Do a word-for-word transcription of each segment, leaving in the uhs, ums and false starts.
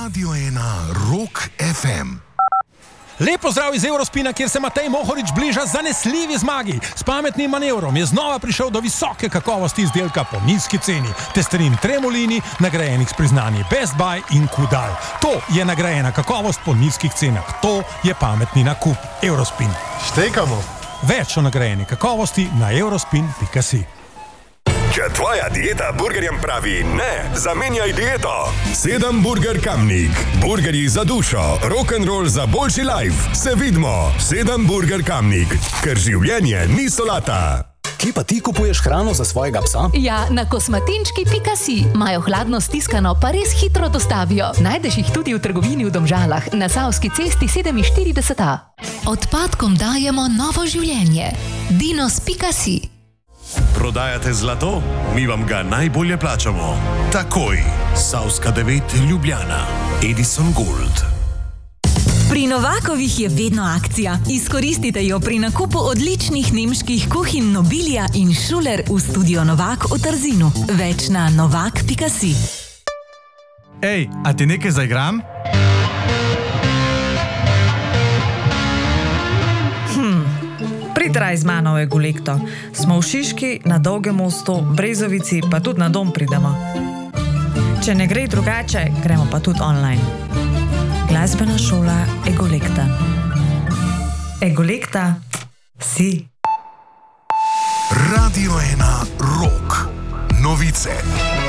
Radio ena Rock ef em. Lepo zdrav iz Eurospina, kjer se Matej Mohorič bliža zanesljivi zmagi. S pametnim manevrom je znova prišel do visoke kakovosti izdelka po nizki ceni. Testerin Tremolini, nagrajenih s priznanji Best Buy in Kudal. To je nagrajena kakovost po nizkih cenah. To je pametni nakup. Eurospin. Štekamo. Več o nagrajeni kakovosti na eurospin pika si. Če tvoja dieta burgerjem pravi ne, zamenjaj dieto. Sedem Burger Kamnik. Burgerji za dušo, rock'n'roll za boljši life. Se vidimo. Sedem Burger Kamnik. Ker življenje ni solata. Kje pa ti kupuješ hrano za svojega psa? Ja, na kosmatinčki pika si. Imajo hladno stiskano, pa res hitro dostavijo. Najdeš jih tudi v trgovini v Domžalah, na Savski cesti sedeminštirideset A. Odpadkom dajemo novo življenje. dinos pika si. Prodajate zlato? Mi vam ga najbolje plačamo. Takoj. Savska devet Ljubljana. Edison Gold. Pri Novakovih je vedno akcija. Izkoristite jo pri nakupu odličnih nemških kuhinj Nobilia in Schuler v studio Novak v Trzinu. Več na novak pika si. Ej, a ti nekaj zaigram? Pritraj z mano v Egolekto. Smo v Šiški, na Dolgem mostu, Brezovici, pa tudi na dom pridemo. Če ne gre drugače, gremo pa tudi online. Glasbena šola Egolekta. Egolekta si. Radio ena Rock. Novice.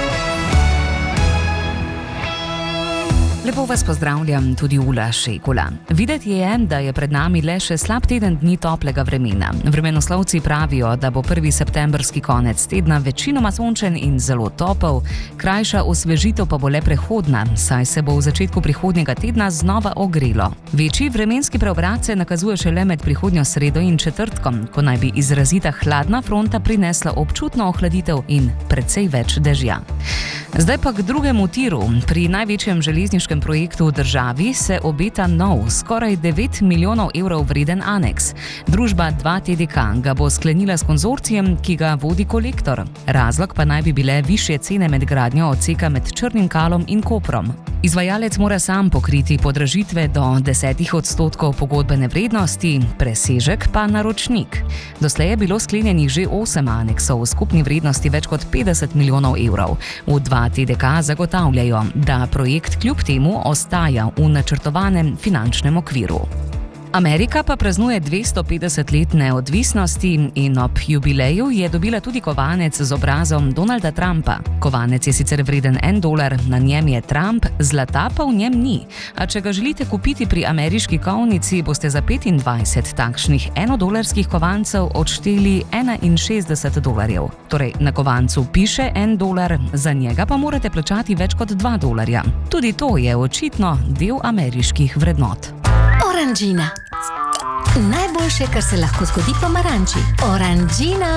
Lepo vas pozdravljam, tudi Ula Šekula. Videti je, da je pred nami le še slab teden dni toplega vremena. Vremenoslovci pravijo, da bo prvi septembrski konec tedna večinoma sončen in zelo topel, krajša osvežitev pa bo le prehodna, saj se bo v začetku prihodnjega tedna znova ogrelo. Večji vremenski preobrat se nakazuje šele med prihodnjo sredo in četrtkom, ko naj bi izrazita hladna fronta prinesla občutno ohladitev in precej več dežja. Zdaj pa k drugemu tiru. Pri največjem železniškem projektu v državi se obeta nov, skoraj devet milijonov evrov vreden aneks. Družba dva T D K ga bo sklenila s konzorcijem, ki ga vodi Kolektor. Razlog pa naj bi bile višje cene med gradnjo odseka med Črnim Kalom in Koprom. Izvajalec mora sam pokriti podražitve do desetih odstotkov pogodbene vrednosti, presežek pa naročnik. Doslej je bilo sklenjenih že osem aneksov v skupni vrednosti več kot petdeset milijonov evrov. V dva T D K zagotavljajo, da projekt kljub temu ostaja v načrtovanem finančnem okviru. Amerika pa praznuje dvestopetdeset let neodvisnosti in ob jubileju je dobila tudi kovanec z obrazom Donalda Trumpa. Kovanec je sicer vreden en dolar, na njem je Trump, zlata pa v njem ni. A če ga želite kupiti pri ameriški kovnici, boste za petindvajset takšnih enodolarskih kovancev odšteli enainšestdeset dolarjev. Torej, na kovancu piše en dolar, za njega pa morate plačati več kot dva dolarja. Tudi to je očitno del ameriških vrednot. Oranžina. Najboljše, kar se lahko zgodi pomaranči. Oranžina.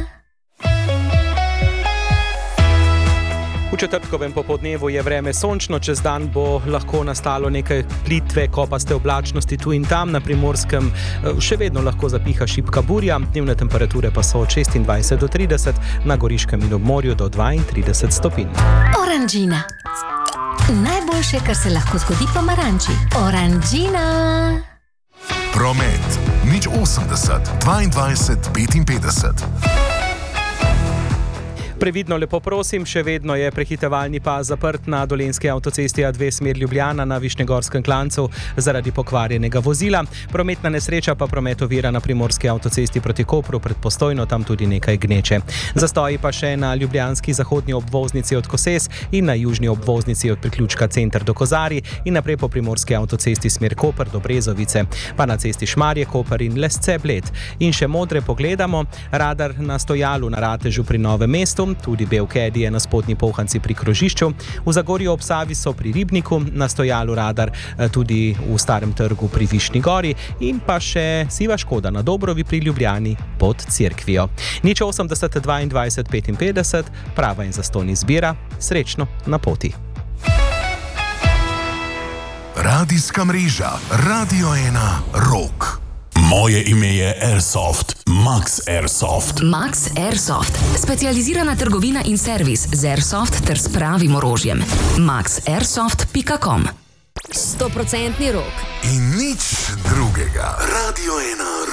V četrtkovem popoldnevu je vreme sončno, čez dan bo lahko nastalo nekaj plitve, kopaste oblačnosti tu in tam, na Primorskem še vedno lahko zapiha šibka burja, dnevne temperature pa so od šestindvajset do trideset, na Goriškem in ob morju do dvaintrideset stopinj. Oranžina. Najboljše, kar se lahko zgodi pomaranči. Oranžina. Promet. nič osemdeset, dvaindvajset, petinpetdeset. Previdno lepo prosim, še vedno je prehitevalni pas zaprt na Dolenjski avtocesti A dve smer Ljubljana na Višnjegorskem klancu zaradi pokvarjenega vozila. Prometna nesreča pa promet ovira na Primorski avtocesti proti Kopru pred Postojno, tam tudi nekaj gneče. Zastoji pa še na ljubljanski zahodni obvoznici od Koses in na južni obvoznici od priključka Center do Kozarij in naprej po Primorski avtocesti smer Koper do Brezovice, pa na cesti Šmarje, Koper in Lesce, Bled. In še modre pogledamo, radar na stojalu na Ratežu pri Novem mestu, tudi Belkedi je na spodnji Polhanci pri krožišču, v Zagorju ob Savi so pri Ribniku, na stojalu radar tudi v Starem trgu pri Višnji gori in pa še siva škoda na Dobrovi pri Ljubljani pod Cerkvijo. nič osemdeset, dvaindvajset, petinpetdeset, prava in zastonj izbira, srečno na poti. Radijska mreža Radio ena Rock. Moje ime je Airsoft, Max Airsoft. Max Airsoft, specializirana trgovina in servis z Airsoft ter s pravim orožjem. max airsoft pika com Stoprocentni rok. In nič drugega. Radio ena